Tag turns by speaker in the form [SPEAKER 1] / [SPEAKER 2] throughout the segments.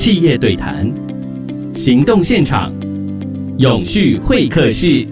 [SPEAKER 1] 企业对谈，行动现场，永续会客室。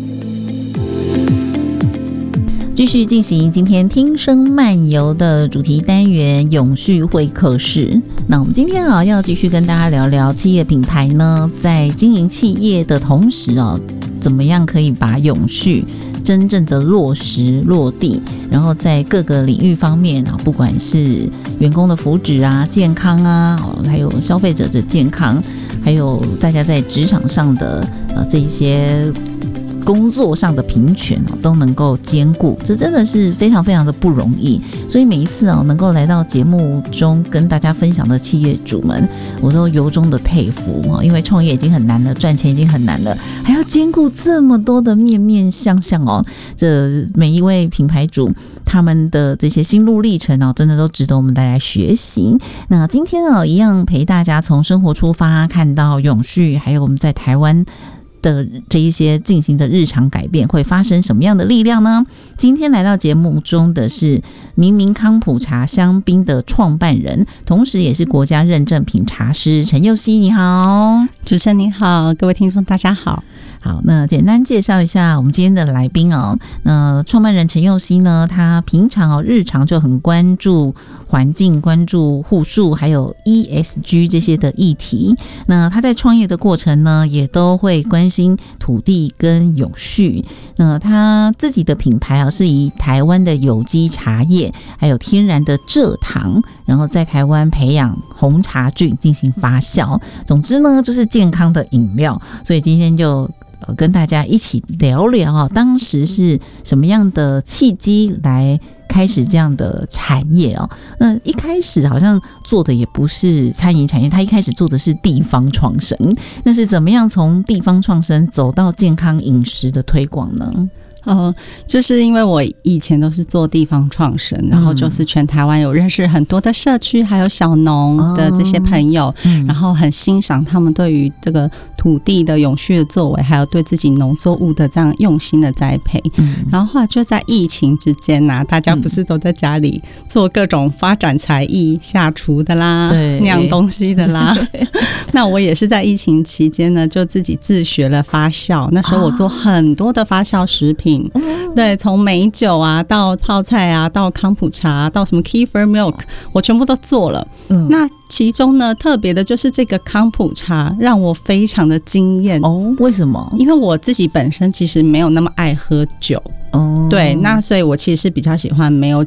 [SPEAKER 2] 继续进行今天听声漫游的主题单元永续会客室。那我们今天要继续跟大家聊聊企业品牌呢，在经营企业的同时怎么样可以把永续真正的落实落地，然后在各个领域方面不管是员工的福祉啊、健康啊，还有消费者的健康，还有大家在职场上的这一些工作上的平权都能够兼顾，这真的是非常非常的不容易。所以每一次能够来到节目中跟大家分享的企业主们，我都由衷的佩服，因为创业已经很难了，赚钱已经很难了，还要兼顾这么多的面面相向这每一位品牌主他们的这些心路历程真的都值得我们来学习。那今天一样陪大家从生活出发，看到永续，还有我们在台湾的这一些进行的日常改变会发生什么样的力量呢？今天来到节目中的是明明康普茶香槟的创办人，同时也是国家认证品茶师陈佑希。你好。
[SPEAKER 3] 主持人你好，各位听众大家好。
[SPEAKER 2] 好，那简单介绍一下我们今天的来宾那创办人陈佑希呢，他平常日常就很关注环境、关注护树还有 ESG 这些的议题。那他在创业的过程呢，也都会关心土地跟永续。那他自己的品牌是以台湾的有机茶叶还有天然的蔗糖，然后在台湾培养红茶菌进行发酵。总之呢，就是健康的饮料。所以今天就跟大家一起聊聊当时是什么样的契机来开始这样的产业那一开始好像做的也不是餐饮产业，他一开始做的是地方创生。那是怎么样从地方创生走到健康饮食的推广呢？
[SPEAKER 3] 就是因为我以前都是做地方创生，然后就是全台湾有认识很多的社区还有小农的这些朋友，然后很欣赏他们对于这个土地的永续的作为，还有对自己农作物的这样用心的栽培。然后后来就在疫情之间大家不是都在家里做各种发展才艺，下厨的啦，酿东西的啦那我也是在疫情期间呢，就自己自学了发酵。那时候我做很多的发酵食品，对，从美酒到泡菜到康普茶到什么 Kefir Milk 我全部都做了。那其中呢，特别的就是这个康普茶让我非常的惊艳。
[SPEAKER 2] 为什么？
[SPEAKER 3] 因为我自己本身其实没有那么爱喝酒。对，那所以我其实是比较喜欢没有